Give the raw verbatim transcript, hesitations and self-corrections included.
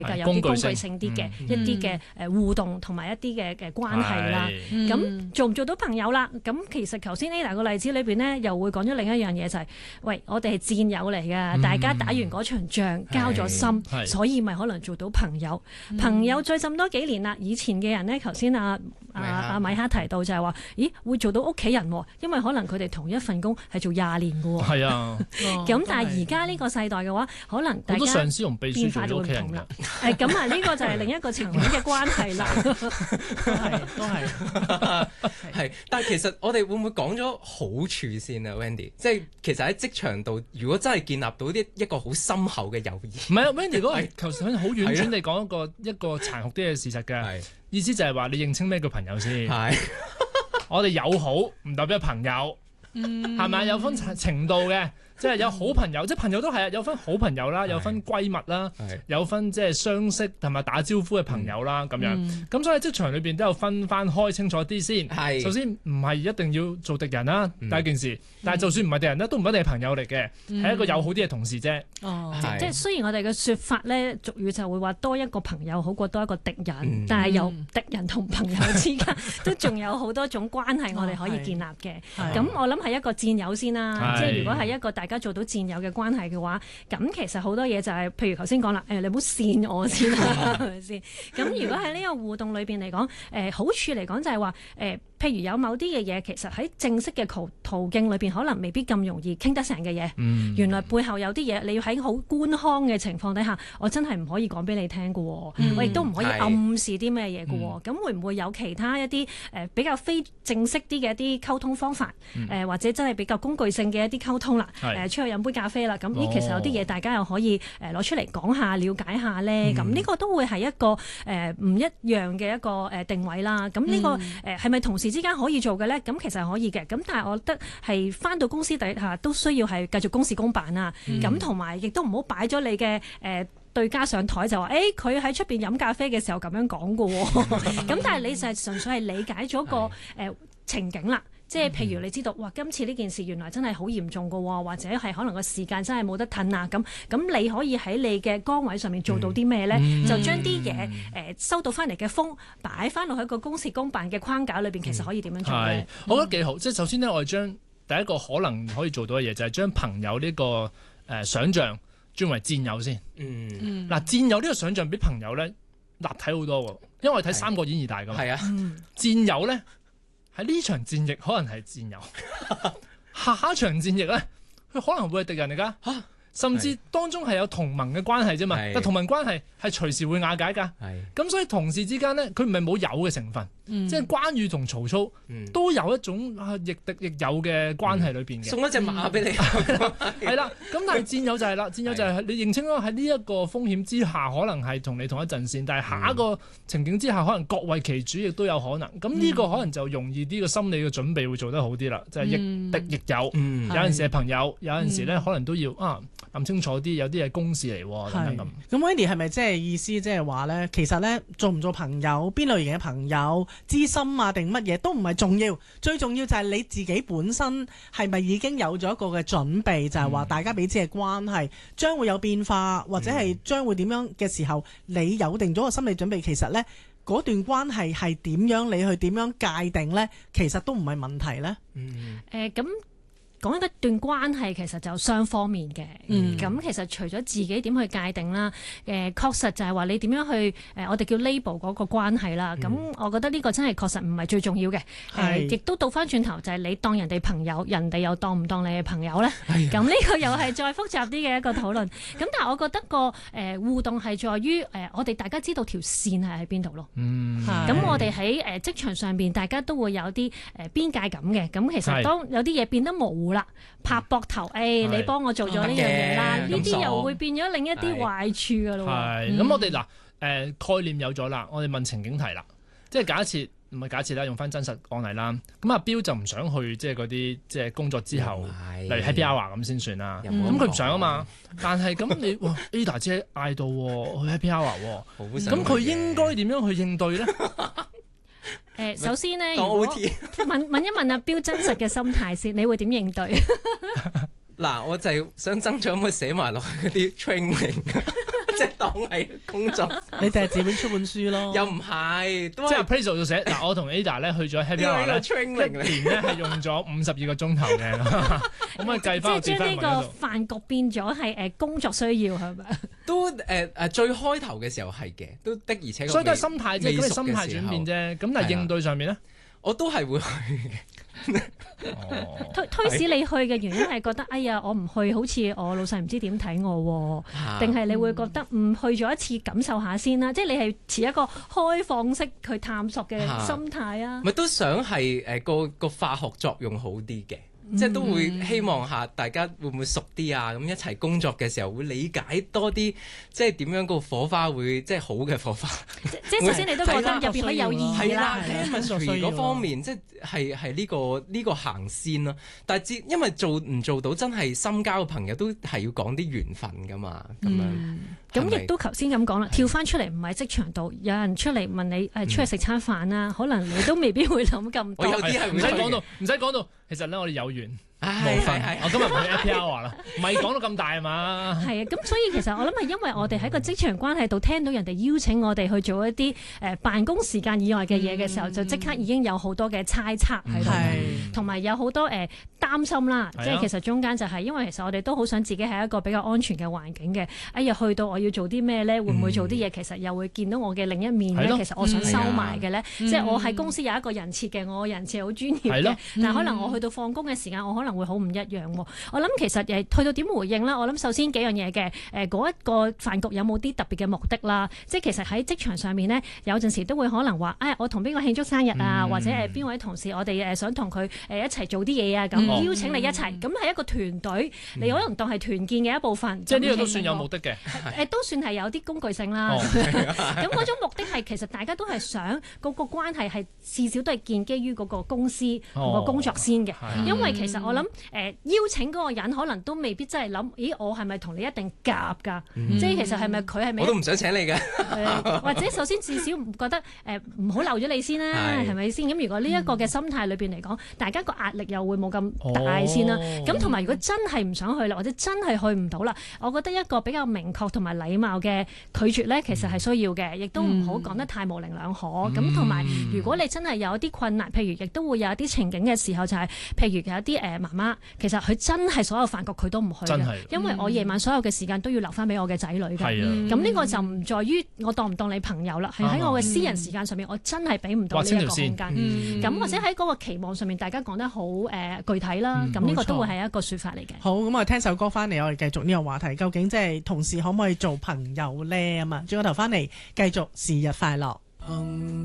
比較有啲工具性啲嘅、嗯、一啲嘅誒互動同埋一啲嘅嘅關係啦。咁、嗯、做唔做到朋友啦？咁其實頭先 Ada 個例子裏邊呢，又會講咗另一樣嘢就係、是，喂，我哋係戰友嚟㗎，嗯、大家打完嗰場仗交咗心，所以咪可能做到朋友。嗯、朋友再浸多幾年啦，以前嘅人呢，頭先阿阿阿米哈提到就係話，咦會做到屋企人喎，因為可能佢哋同一份工係做廿年㗎喎。係啊，咁但係而家呢個世代嘅話，可能大家上司同秘書做咗屋企人啦。誒咁啊，呢個就係另一個層面嘅關係啦。 都係都係係，但係其實我哋會唔會講咗好處先啊 ，Wendy？ 即係其實喺職場度，如果真係建立到啲一個好深厚嘅友誼，唔係啊 ，Wendy 嗰個頭先好婉轉地講一個一個殘酷啲嘅事實嘅意思就係話你認清咩叫朋友先。係我哋友好唔代表朋友，係咪有分程度嘅？即係有好朋友，即係朋友都係啊，有分好朋友啦，有分閨蜜啦，有分即係相識同埋打招呼嘅朋友啦，咁樣。咁所以喺職場裏邊都有分翻開清楚啲先。首先唔係一定要做敵人啦，第一件事。但係就算唔係敵人咧，都唔一定係朋友嚟嘅，係一個友好啲嘅同事啫。哦， 即係雖然我哋嘅説法咧，俗語就會話多一個朋友好過多一個敵人，但係有敵人同朋友之間都仲有好多種關係我哋可以建立嘅。咁我諗係一個戰友先啦，即係如果係一個大而家做到戰友嘅關係嘅話，咁其實好多嘢就係、是，譬如頭先講啦，誒、欸、你唔好跣我先啦，係咪先？咁如果喺呢個互動裏邊嚟講，誒、呃、好處嚟講就係話，誒、呃、譬如有某啲嘅嘢，其實喺正式嘅途途徑裏邊，可能未必咁容易傾得成嘅嘢。嗯、原來背後有啲嘢，你要喺好官腔嘅情況底下，我真係唔可以講俾你聽嘅喎，嗯、我亦都唔可以暗示啲咩嘢嘅喎。咁、嗯、會唔會有其他一啲誒、呃、比較非正式啲嘅一啲溝通方法？誒、嗯呃、或者真係比較工具性嘅一啲溝通啦？誒出去飲杯咖啡啦，咁呢其實有啲嘢大家又可以誒攞出嚟講下、了解下咧，咁呢、嗯、個都會係一個誒唔、呃、一樣嘅一個誒定位啦。咁呢、呢個誒係咪同事之間可以做嘅咧？咁其實係可以嘅。咁但係我覺得係返到公司底下都需要係繼續公事公辦啊。咁同埋亦都唔好擺咗你嘅誒、呃、對家上台就話誒佢喺出邊飲咖啡嘅時候咁樣講嘅喎。咁但係你就係純粹係理解咗個誒、呃、情景啦。即係譬如你知道，哇！今次呢件事原來真係好嚴重㗎喎，或者係可能個時間真係冇得褪啊咁。咁你可以喺你嘅崗位上面做到啲咩咧？嗯、就將啲嘢誒收到翻嚟嘅風擺翻落去個公事公辦嘅框架裏邊，其實可以點樣做咧？ 嗯、我覺得幾好。即係首先咧，我哋將第一個可能可以做到嘅嘢，就係將朋友呢、呢個誒、呃、想像轉為戰友先。嗯。嗱、嗯，戰友呢個想像比朋友咧立體好多喎，因為我哋睇《三國演義》大㗎嘛。係啊。戰友咧。喺呢場戰役可能係戰友，下一場戰役咧，佢可能會係敵人嚟噶，啊、甚至當中係有同盟嘅關係啫嘛。是但同盟關係係隨時會瓦解噶，咁是所以同事之間咧，佢唔係冇友嘅成分。嗯、即係關羽同曹操、嗯、都有一種啊亦敵亦友嘅關係裏邊嘅。送一隻馬俾你，係啦。咁但係戰友就係啦，戰友就係你認清咗喺呢一個風險之下，可能係同你同一陣線，但係下一個情景之下，可能各為其主，亦都有可能。咁呢個可能就容易啲，個心理嘅準備會做得好啲啦。就係、是、亦敵亦友，嗯、有陣時係朋友，有陣時咧可能都要啊諗清楚啲，有啲係公事嚟喎，等等咁。 咁 Wendy 係咪即係意思即係話咧？其實咧做唔做朋友，邊類型嘅朋友？知心啊定乜嘢都唔係重要，最重要就係你自己本身係咪已經有咗一個嘅準備，就係、是、話大家彼此嘅關係將會有變化，或者係將會點樣嘅時候，你有定咗個心理準備，其實呢嗰段關係係點樣，你去點樣界定呢？其實都唔係問題呢。 嗯，誒咁、呃。講一段關係其實就雙方面嘅，咁、嗯、其實除咗自己點去界定啦，誒、呃、確實就係話你點樣去誒、呃、我哋叫 label 嗰個關係啦，咁、嗯、我覺得呢個真係確實唔係最重要嘅，誒亦是、呃、都倒翻轉頭就係你當人哋朋友，人哋又當唔當你係朋友咧？咁呢、哎、呀個又係再複雜啲嘅一個討論。咁但係我覺得個誒、呃、互動係在於誒、呃、我哋大家知道條線係喺邊度咯。咁、嗯、我哋喺誒職場上邊，大家都會有啲誒、呃、邊界感嘅。咁其實當有啲嘢變得模糊啦，拍膊頭，誒、欸，是你幫我做咗呢樣嘢啦，呢啲、嗯、又會變咗另一啲壞處噶咯。係，咁、嗯、我哋嗱，誒、呃，概念有咗啦，我哋問情景題啦，即係假設唔係假設啦，用翻真實案例啦。咁阿標就唔想去，即係嗰啲即係工作之後嚟 happy hour 咁先算啦。咁佢唔想啊嘛，但係咁你哇 Ada 姐嗌到去 happy hour，咁佢應該點樣去應對咧？ 誒，首先咧，如果問問一問阿標真實嘅心態先，你會點應對？ 嗱，我就係想爭取可唔可以寫埋落去嗰啲 training，即即係當係工作。 你哋係自本出本書咯？ 又唔係，都即係 appraisal 要寫嗱，我同 Ada 咧去咗 Happy Hour 咧，一年咧係用咗五十二個鐘頭嘅，咁啊計翻即係將呢個飯局變咗係誒工作需要係咪？ 都誒誒、呃、最開頭嘅時候係嘅，都的而且確。 所以都係心態啫，咁係心態轉變啫。咁但係應對上面咧， 我都係會去嘅。 哦、推推使你去嘅原因係覺得，哎呀，我唔去，好似我老細唔知點睇我，定係、啊、你會覺得唔去咗一次感受下先啦？啊、即係你係持一個開放式去探索嘅心態啊？ 咪、啊、都想係誒、呃、個個化學作用好啲嘅。即係都會希望下大家會唔會熟啲啊？咁一齊工作嘅時候會理解多啲，即係點樣個火花會即係好嘅火花。 即係首先你都覺得入邊可以有意義啦。 chemistry 嗰方面即係係呢個呢個行先咯。但係至因為做唔做到真係深交嘅朋友都係要講啲緣分㗎嘛。咁樣咁亦都頭先咁講啦，跳翻出嚟唔係職場度，有人出嚟問你誒出去食餐飯啦，可能你都未必會諗咁多。 我有啲係唔使講到，唔使講到。其實咧，我哋有緣冇份。我今日唔去 Happy Hour 啦，唔係講到咁大啊嘛。 係啊，咁所以其實我諗係因為我哋喺個職場關係度聽到人哋邀請我哋去做一啲誒辦公時間以外嘅嘢嘅時候，就即刻已經有好多嘅猜測喺度，同埋有好多誒擔心啦。即係其實中間就係因為其實我哋都好想自己係一個比較安全嘅環境嘅。哎呀，去到我要做啲咩咧？會唔會做啲嘢？其實又會見到我嘅另一面咧。其實我想收埋嘅咧，即係我喺公司有一個人設嘅，我人設好專業嘅，但係可能我去到放工嘅時間，我可能會好唔一樣喎。我諗其實誒去到點回應啦？我諗首先幾樣嘢嘅誒嗰一個飯局有冇啲特別嘅目的啦？即係其實喺職場上面呢，有陣時都會可能話，誒我同邊個慶祝生日啊，或者誒邊位同事我哋誒想同佢誒一齊做啲嘢啊，咁邀請你一齊，咁係一個團隊，你可能當係團建嘅一部分。 即係呢個都算有目的嘅， 誒都算係有啲工具性啦。咁嗰種目的係其實大家都係想嗰個關係係至少都係建基於嗰個公司嗰個工作先嘅。因為其實我諗誒、呃、邀請嗰個人可能都未必真係諗，咦我係咪同你一定夾㗎？嗯、即係其實係咪佢係咪？ 我都唔想請你嘅、 呃。或者首先至少唔覺得誒唔好漏咗你先啦，係咪先？咁如果呢一個嘅心態裏邊嚟講，大家個壓力又會冇咁大先啦。咁同埋如果真係唔想去啦，或者真係去唔到啦，我覺得一個比較明確同埋禮貌嘅拒絕咧，其實係需要嘅，亦都唔好講得太模棱兩可。咁同埋如果你真係有一啲困難，譬如亦都會有一啲情景嘅時候、就係，就係譬如有一啲誒媽媽，其實佢真係所有飯局佢都唔去嘅，因為我夜晚所有嘅時間都要留翻俾我嘅仔女嘅。咁呢、嗯、個就唔在於我當唔當你朋友啦，係喺、嗯、我嘅私人時間上面，我真係俾唔到呢一個空間。咁、嗯、或者喺嗰個期望上面，大家講得好誒、呃、具體啦。咁呢、嗯、個都會係一個説法嚟嘅。好，咁我哋聽首歌翻嚟，我哋繼續呢個話題。究竟即係同事可唔可以做朋友咧？啊嘛，轉個頭翻嚟繼續是日快樂。嗯